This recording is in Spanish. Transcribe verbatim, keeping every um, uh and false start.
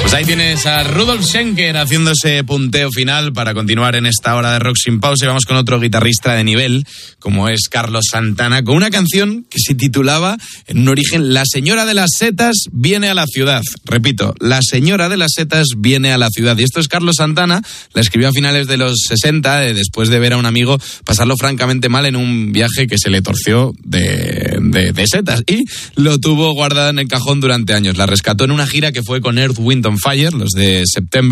Pues ahí tienes a Rudolf Schenker haciendo ese punteo final para continuar en esta hora de rock sin pausa. Y vamos con otro guitarrista de nivel, como es Carlos Santana, con una canción que se titulaba en un origen La señora de las setas viene a la ciudad. Repito, La señora de las setas viene a la ciudad. Y esto es Carlos Santana, la escribió a finales de los sesenta, eh, después de ver a un amigo pasarlo francamente mal en un viaje que se le torció de, de, de setas. Y lo tuvo guardada en el cajón durante años. La rescató en una gira que fue con Earth, Wind and Fire, los de September.